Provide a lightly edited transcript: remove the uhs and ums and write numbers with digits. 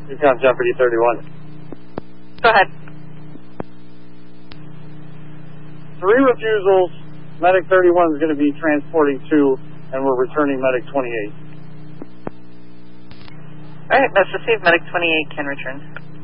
You've got Jeopardy 31. Go ahead. 3 refusals, Medic 31 is going to be transporting 2, and we're returning Medic 28. Alright, that's received. Medic 28 can return.